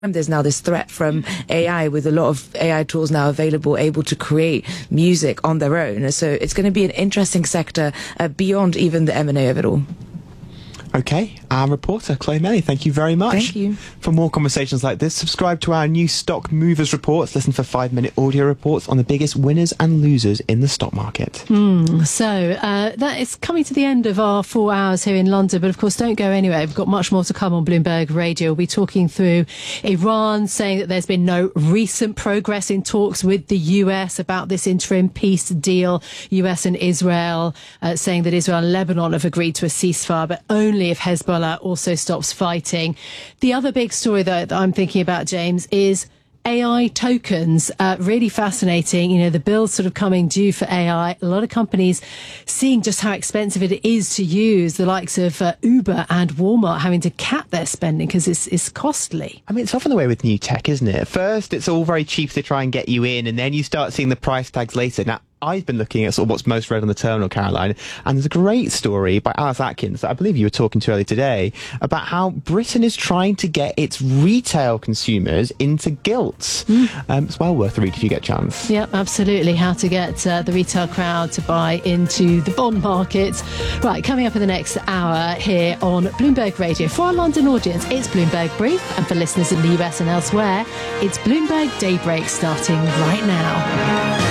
There's now this threat from AI, with a lot of AI tools now available, able to create music on their own. So it's going to be an interesting sector beyond even the M&A of it all. Okay, our reporter, Chloe Melly, thank you very much. Thank you. For more conversations like this, subscribe to our new Stock Movers reports. Listen for 5-minute audio reports on the biggest winners and losers in the stock market. So that is coming to the end of our 4 hours here in London. But of course, don't go anywhere. We've got much more to come on Bloomberg Radio. We'll be talking through Iran, saying that there's been no recent progress in talks with the US about this interim peace deal. US and Israel saying that Israel and Lebanon have agreed to a ceasefire, but only if Hezbollah also stops fighting. The other big story that I'm thinking about, James, is AI tokens. Really fascinating. You know, the bill's sort of coming due for AI. A lot of companies seeing just how expensive it is to use, the likes of Uber and Walmart having to cap their spending because it's costly. I mean, it's often the way with new tech, isn't it? At first, it's all very cheap to try and get you in, and then you start seeing the price tags later. Now, I've been looking at sort of what's most read on the terminal, Caroline, and there's a great story by Alice Atkins that I believe you were talking to earlier today about how Britain is trying to get its retail consumers into gilts. It's well worth a read if you get a chance. Yep, absolutely. How to get the retail crowd to buy into the bond market. Right, coming up in the next hour here on Bloomberg Radio. For our London audience, it's Bloomberg Brief, and for listeners in the US and elsewhere, it's Bloomberg Daybreak starting right now.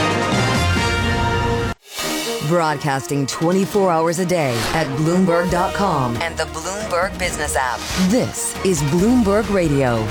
Broadcasting 24 hours a day at Bloomberg.com and the Bloomberg Business app. This is Bloomberg Radio.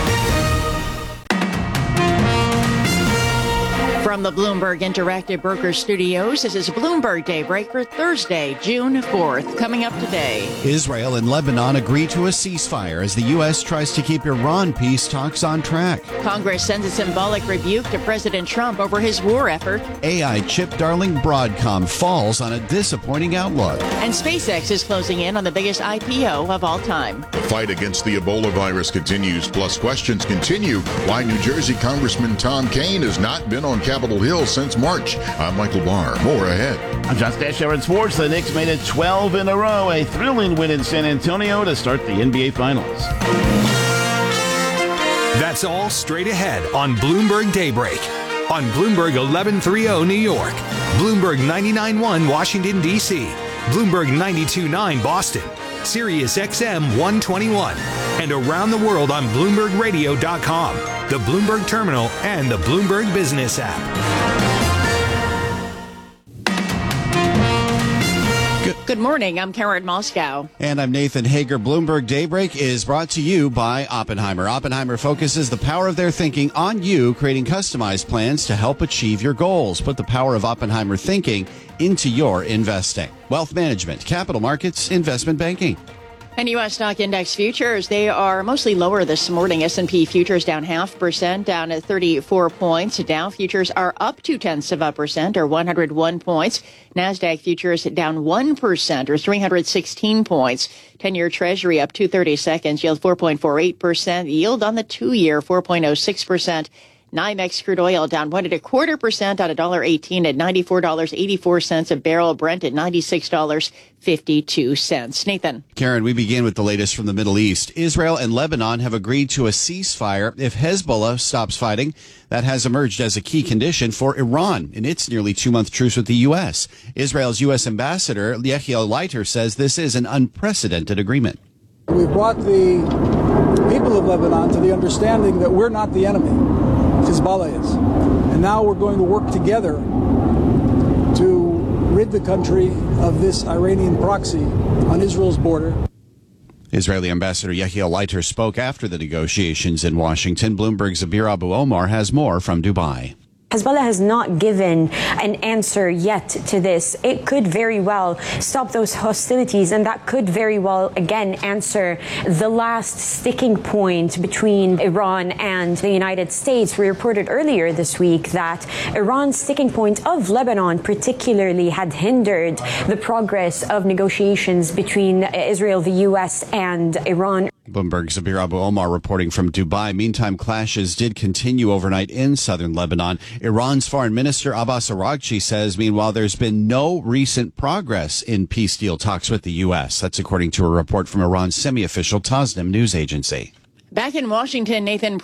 From the Bloomberg Interactive Brokers Studios, this is Bloomberg Daybreak for Thursday, June 4th. Coming up today, Israel and Lebanon agree to a ceasefire as the U.S. tries to keep Iran peace talks on track. Congress sends a symbolic rebuke to President Trump over his war effort. AI chip darling Broadcom falls on a disappointing outlook. And SpaceX is closing in on the biggest IPO of all time. The fight against the Ebola virus continues, plus questions continue why New Jersey Congressman Tom Kean has not been on Capitol Hill since March. I'm Michael Barr. More ahead. I'm John Stashower in sports. The Knicks made it 12 in a row. A thrilling win in San Antonio to start the NBA Finals. That's all straight ahead on Bloomberg Daybreak. On Bloomberg 1130 New York, Bloomberg 99.1 Washington, D.C., Bloomberg 92.9 Boston, Sirius XM 121, and around the world on BloombergRadio.com, the Bloomberg Terminal, and the Bloomberg Business app. Good morning. I'm Karen Moscow. And I'm Nathan Hager. Bloomberg Daybreak is brought to you by Oppenheimer. Oppenheimer focuses the power of their thinking on you, creating customized plans to help achieve your goals. Put the power of Oppenheimer thinking into your investing. Wealth management, capital markets, investment banking. And U.S. stock index futures, they are mostly lower this morning. S&P futures down 0.5%, down at 34 points. Dow futures are up 0.2%, or 101 points. NASDAQ futures down 1%, or 316 points. 10-year Treasury up 2/32, yield 4.48%. Yield on the 2-year 4.06%. NYMEX crude oil down 1.25% on $1.18 at $94.84 a barrel. Brent at $96.52. Nathan. Karen, we begin with the latest from the Middle East. Israel and Lebanon have agreed to a ceasefire if Hezbollah stops fighting. That has emerged as a key condition for Iran in its nearly 2-month truce with the U.S. Israel's U.S. ambassador, Yechiel Leiter, says this is an unprecedented agreement. We brought the people of Lebanon to the understanding that we're not the enemy. Hezbollah is. And now we're going to work together to rid the country of this Iranian proxy on Israel's border. Israeli Ambassador Yechiel Leiter spoke after the negotiations in Washington. Bloomberg's Zabir Abu Omar has more from Dubai. Hezbollah has not given an answer yet to this. It could very well stop those hostilities, and that could very well, again, answer the last sticking point between Iran and the United States. We reported earlier this week that Iran's sticking point of Lebanon particularly had hindered the progress of negotiations between Israel, the U.S., and Iran. Bloomberg's Zabir Abu Omar reporting from Dubai. Meantime, clashes did continue overnight in southern Lebanon. Iran's Foreign Minister Abbas Araghchi says, meanwhile, there's been no recent progress in peace deal talks with the U.S. That's according to a report from Iran's semi-official Tasnim news agency. Back in Washington, Nathan